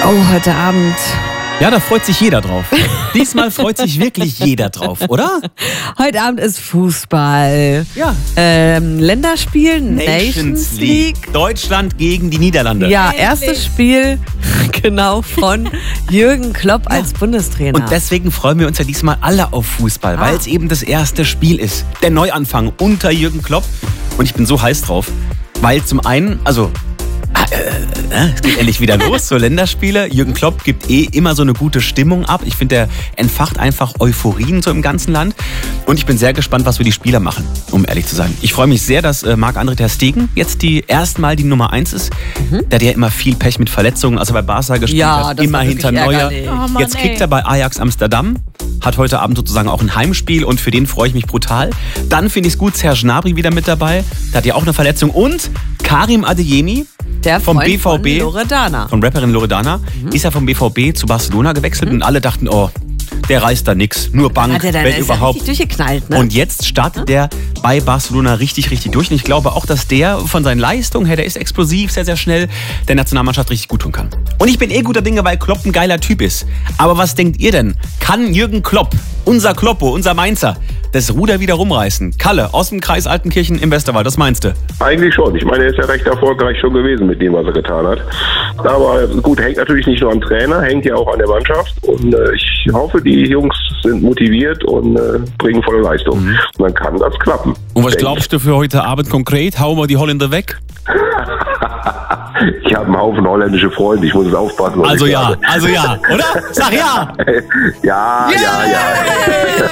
Oh, heute Abend. Ja, da freut sich jeder drauf. Diesmal freut sich wirklich jeder drauf, oder? Heute Abend ist Fußball. Ja. Länderspiel, Nations League. Deutschland gegen die Niederlande. Ja, erstes Spiel genau von Jürgen Klopp als Bundestrainer. Und deswegen freuen wir uns ja diesmal alle auf Fußball, weil es eben das erste Spiel ist. Der Neuanfang unter Jürgen Klopp. Und ich bin so heiß drauf, weil zum einen, es geht endlich wieder los, so Länderspiele. Jürgen Klopp gibt immer so eine gute Stimmung ab. Ich finde, der entfacht einfach Euphorien so im ganzen Land. Und ich bin sehr gespannt, was wir die Spieler machen, um ehrlich zu sein. Ich freue mich sehr, dass Marc-André ter Stegen jetzt erstmal die Nummer 1 ist. Der hat ja immer viel Pech mit Verletzungen, als er bei Barca gespielt hat, immer hinter Neuer. Jetzt kickt er bei Ajax Amsterdam. Hat heute Abend sozusagen auch ein Heimspiel und für den freue ich mich brutal. Dann finde ich es gut, Serge Gnabry wieder mit dabei. Der hat ja auch eine Verletzung. Und Karim Adeyemi, der vom Freund BVB, von Loredana. von Rapperin Loredana, ist ja vom BVB zu Barcelona gewechselt und alle dachten, oh, der reißt da nix, nur Bank, Hat er dann wenn überhaupt. richtig durchgeknallt, ne? Und jetzt startet der bei Barcelona richtig durch. Und ich glaube auch, dass der von seinen Leistungen her, der ist explosiv, sehr, sehr schnell, der Nationalmannschaft richtig gut tun kann. Und ich bin guter Dinge, weil Klopp ein geiler Typ ist. Aber was denkt ihr denn? Kann Jürgen Klopp, unser Kloppo, unser Mainzer, das Ruder wieder rumreißen? Kalle, aus dem Kreis Altenkirchen im Westerwald, was meinst du? Eigentlich schon. Ich meine, er ist ja recht erfolgreich schon gewesen mit dem, was er getan hat. Aber gut, hängt natürlich nicht nur am Trainer, hängt ja auch an der Mannschaft. Und ich hoffe, die Jungs sind motiviert und bringen volle Leistung. Und dann kann das klappen. Und was glaubst du für heute Abend konkret? Hauen wir die Holländer weg? Ich habe einen Haufen holländische Freunde, ich muss es aufpassen. Also ja, oder? Sag ja! Ja.